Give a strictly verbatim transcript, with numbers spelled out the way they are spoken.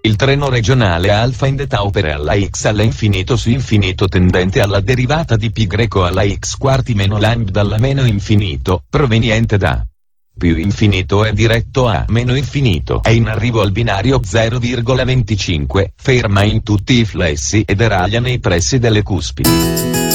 Il treno regionale Alfa Indeta opera alla x alla infinito su infinito tendente alla derivata di π greco alla x quarti meno lambda alla meno infinito, proveniente da più infinito è diretto a meno infinito. È in arrivo al binario zero virgola venticinque, ferma in tutti i flessi e deraglia nei pressi delle cuspidi.